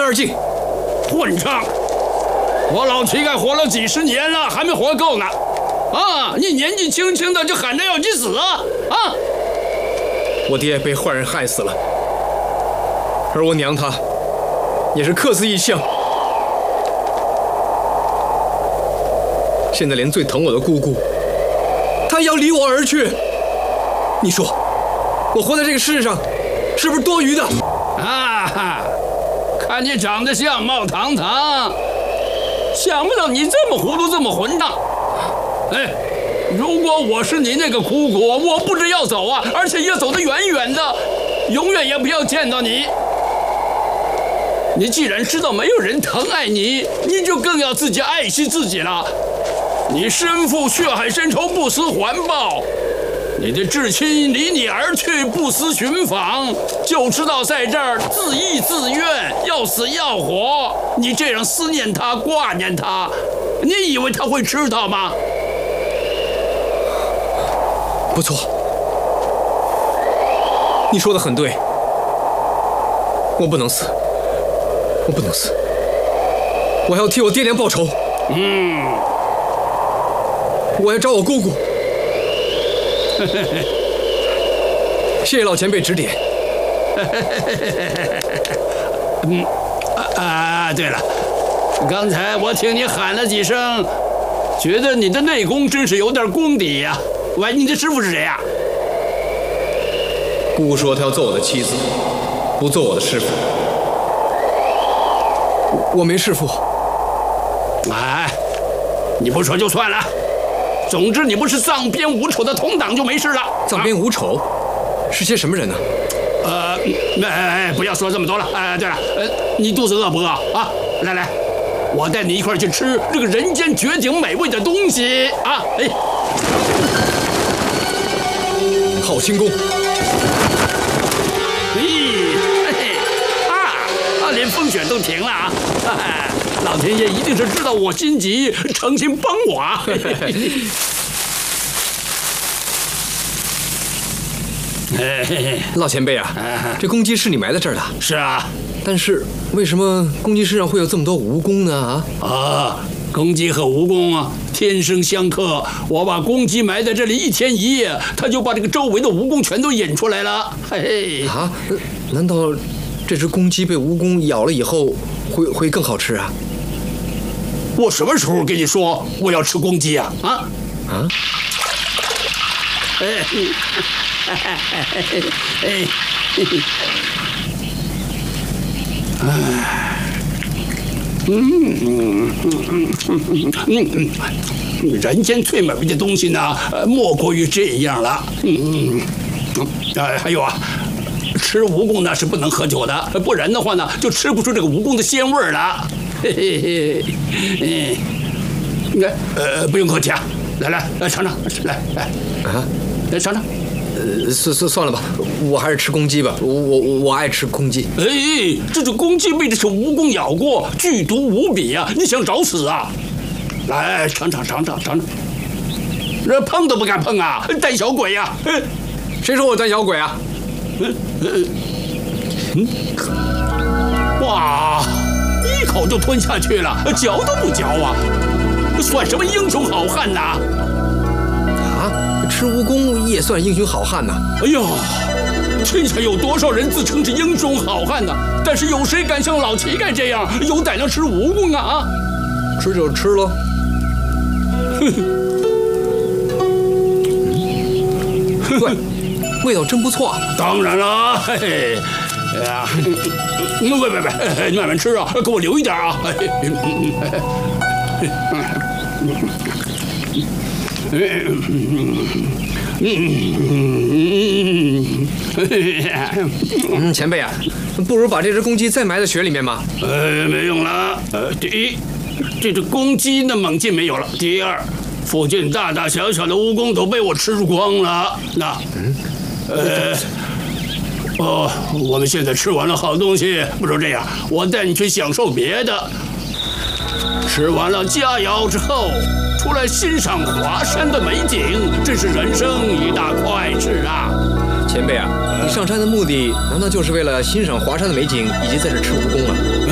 而进。 混账！我老乞丐活了几十年了，还没活够呢！啊，你年纪轻轻的就喊着要去死啊！啊！ 我爹被坏人害死了，而我娘她也是客死异乡。现在连最疼我的姑姑，她也要离我而去。你说，我活在这个世上，是不是多余的？ 啊！看你长得相貌堂堂，想不到你这么糊涂，这么混账！哎，如果我是你那个姑姑，我不只要走啊，而且要走得远远的，永远也不要见到你。你既然知道没有人疼爱你，你就更要自己爱惜自己了。你身负血海深仇，不思还报。你的至亲离你而去，不思寻访，就知道在这儿自缢自怨，要死要活。你这样思念他，挂念他，你以为他会知道吗？ 不错，你说的很对，我不能死，我不能死，我还要替我爹娘报仇。我要找我姑姑。谢谢老前辈指点。 对了，刚才我听你喊了几声，觉得你的内功真是有点功底呀。喂，你的师傅是谁呀？ 姑姑说她要做我的妻子，不做我的师傅。我没师傅。 哎，你不说就算了。总之，你不是藏边五丑的同党就没事了。 藏边五丑是些什么人呢？ 不要说这么多了。对了，你肚子饿不饿啊？来，我带你一块去吃这个人间绝顶美味的东西啊！哎， 好轻功！ 连风雪都停了啊！老天爷一定是知道我心急，诚心帮我啊！ 老前辈啊，这公鸡是你埋在这儿的？ 是啊， 但是为什么公鸡身上会有这么多蜈蚣呢？ 公鸡和蜈蚣啊，天生相克。我把公鸡埋在这里1天1夜，它就把这个周围的蜈蚣全都引出来了。 难道这只公鸡被蜈蚣咬了以后会更好吃啊？ 我什么时候跟你说我要吃公鸡啊？人间最美味的东西呢，莫过于这样了。还有啊，吃蜈蚣呢是不能喝酒的，不然的话呢，就吃不出这个蜈蚣的鲜味了。不用客气啊，来尝尝，来尝尝。 算了吧，我还是吃公鸡吧，我爱吃公鸡。 这只公鸡被这蜈蚣咬过，剧毒无比啊！你想找死啊？来尝尝，这碰都不敢碰啊，胆小鬼呀！ 谁说我胆小鬼啊？ 哇，一口就吞下去了，嚼都不嚼啊！算什么英雄好汉呐？ 吃蜈蚣也算英雄好汉呐！ 哎呀，天下有多少人自称是英雄好汉呢？但是有谁敢像老乞丐这样有胆量吃蜈蚣啊？ 吃就吃了。对，味道真不错。 当然了，你慢慢吃啊，给我留一点啊。 前辈啊，不如把这只公鸡再埋在雪里面吧。 没用了。第一，这只公鸡的猛劲没有了；第二，附近大大小小的蜈蚣都被我吃光了。我们现在吃完了好东西，不如这样，我带你去享受别的。吃完了佳肴之后，出来欣赏华山的美景，这是人生一大快事啊！ 前辈啊，你上山的目的难道就是为了欣赏华山的美景，以及在这吃蜈蚣啊？